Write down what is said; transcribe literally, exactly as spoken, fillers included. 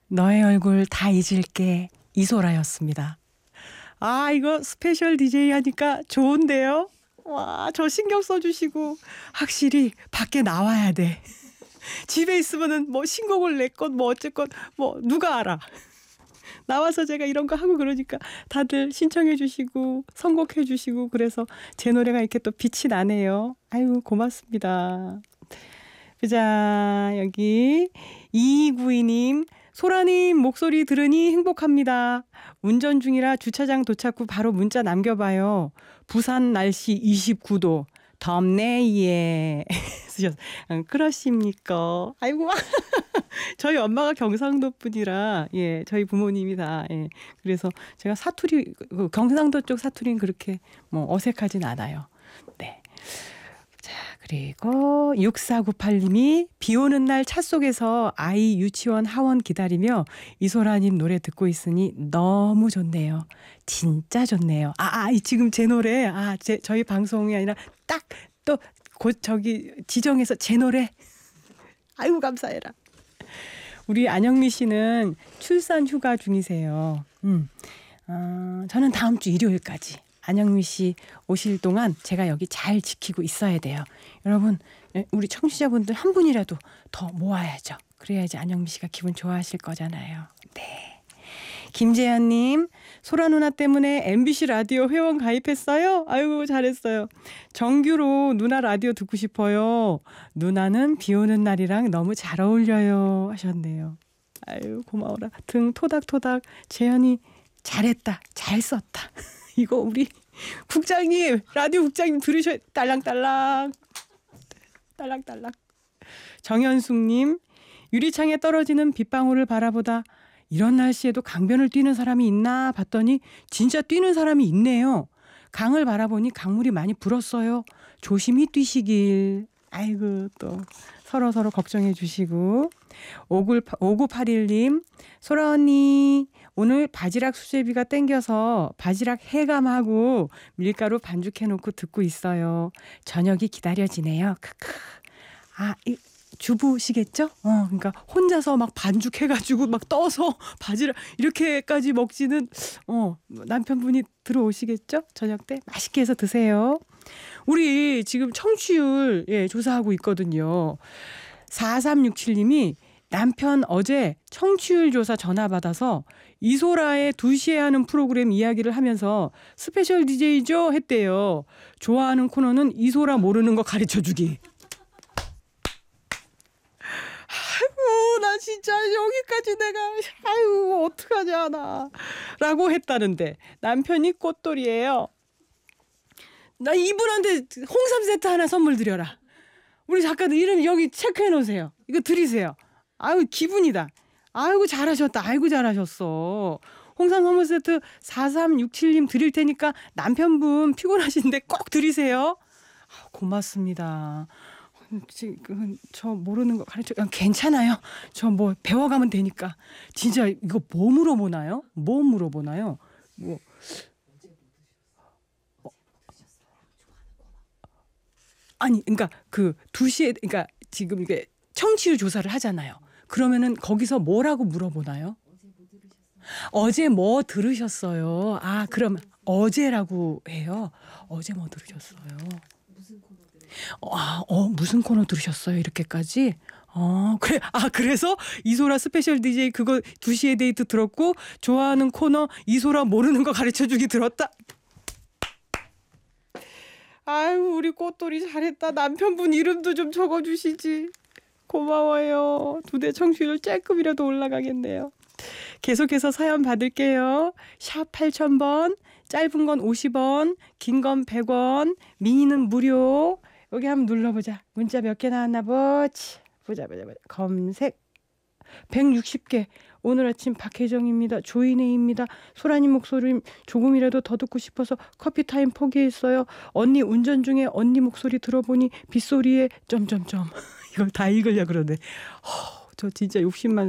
너의 얼굴 다 잊을게 이소라였습니다. 아, 이거 스페셜 디제이 하니까 좋은데요? 와, 저 신경 써주시고 확실히 밖에 나와야 돼. 집에 있으면은 뭐 신곡을 냈건 뭐 어쨌건 뭐 누가 알아. 나와서 제가 이런 거 하고 그러니까 다들 신청해 주시고 선곡해 주시고 그래서 제 노래가 이렇게 또 빛이 나네요. 아유, 고맙습니다. 자, 여기 이이구이 님, 소라님 목소리 들으니 행복합니다. 운전 중이라 주차장 도착 후 바로 문자 남겨봐요. 부산 날씨 이십구 도. 덥네, 예. 쓰셨, 그러십니까? 아이고, 저희 엄마가 경상도 분이라, 예, 저희 부모님이 다, 예. 그래서 제가 사투리, 경상도 쪽 사투리는 그렇게 뭐 어색하진 않아요. 네. 자, 그리고 육사구팔 님이 비 오는 날 차 속에서 아이 유치원 하원 기다리며 이소라님 노래 듣고 있으니 너무 좋네요. 진짜 좋네요. 아, 아 지금 제 노래, 아, 제, 저희 방송이 아니라 딱 또 곧 저기 지정해서 제 노래. 아이고, 감사해라. 우리 안영미 씨는 출산 휴가 중이세요. 음, 어, 저는 다음 주 일요일까지 안영미 씨 오실 동안 제가 여기 잘 지키고 있어야 돼요. 여러분, 우리 청취자분들 한 분이라도 더 모아야죠. 그래야지 안영미 씨가 기분 좋아하실 거잖아요. 네. 김재현님, 소라 누나 때문에 엠비씨 라디오 회원 가입했어요? 아이고, 잘했어요. 정규로 누나 라디오 듣고 싶어요. 누나는 비 오는 날이랑 너무 잘 어울려요 하셨네요. 아유, 고마워라. 등 토닥토닥. 재현이 잘했다. 잘 썼다. 이거 우리 국장님, 라디오 국장님 들으셔야 딸랑딸랑. 딸랑딸랑. 정현숙님, 유리창에 떨어지는 빗방울을 바라보다 이런 날씨에도 강변을 뛰는 사람이 있나 봤더니 진짜 뛰는 사람이 있네요. 강을 바라보니 강물이 많이 불었어요. 조심히 뛰시길. 아이고, 또 서로 서로 걱정해 주시고. 오구팔일 님, 소라 언니 오늘 바지락 수제비가 땡겨서 바지락 해감하고 밀가루 반죽해놓고 듣고 있어요. 저녁이 기다려지네요. 크크. 아, 이 주부시겠죠? 어, 그러니까 혼자서 막 반죽해가지고 막 떠서 바지락 이렇게까지 먹지는 어 남편분이 들어오시겠죠? 저녁 때 맛있게 해서 드세요. 우리 지금 청취율 예, 조사하고 있거든요. 사삼육칠 님이 남편 어제 청취율 조사 전화 받아서 이소라의 두 시에 하는 프로그램 이야기를 하면서 스페셜 디제이죠? 했대요. 좋아하는 코너는 이소라 모르는 거 가르쳐주기. 아이고, 나 진짜 여기까지 내가 아이고 어떡하냐 나 라고 했다는데 남편이 꽃돌이에요. 나 이분한테 홍삼 세트 하나 선물 드려라. 우리 작가들 이름 여기 체크해 놓으세요. 이거 드리세요. 아유, 기분이다. 아이고, 잘하셨다. 아이고, 잘하셨어. 홍삼 선물 세트 사삼육칠 님 드릴 테니까 남편분 피곤하신데 꼭 드리세요. 고맙습니다. 지금 저 모르는 거 가르쳐. 괜찮아요. 저 뭐 배워가면 되니까. 진짜 이거 뭐 물어보나요? 뭐 물어보나요? 뭐 어. 아니, 그러니까 그 두 시에 그러니까 지금 이게 청취율 조사를 하잖아요. 그러면은 거기서 뭐라고 물어보나요? 어제 뭐 들으셨어요? 아, 그러면 어제라고 해요. 어제 뭐 들으셨어요? 아, 어, 무슨 코너 들으셨어요? 이렇게까지? 어, 그래. 아, 그래서 이소라 스페셜 디제이 그거 두 시에 데이트 들었고 좋아하는 코너 이소라 모르는 거 가르쳐주기 들었다. 아유, 우리 꽃돌이 잘했다. 남편분 이름도 좀 적어주시지. 고마워요. 두 대 청취율 조금이라도 올라가겠네요. 계속해서 사연 받을게요. 샵 팔천 번, 짧은 건 오십 원, 긴 건 백 원, 미니는 무료. 여기 한번 눌러보자. 문자 몇 개 나왔나 보지. 보자 보자 보자. 검색. 백육십 개. 오늘 아침 박혜정입니다. 조이네입니다. 소라님 목소리 조금이라도 더 듣고 싶어서 커피타임 포기했어요. 언니 운전 중에 언니 목소리 들어보니 빗소리에 점점점. 이걸 다 읽으려고 그러네. 허, 저 진짜 욕심만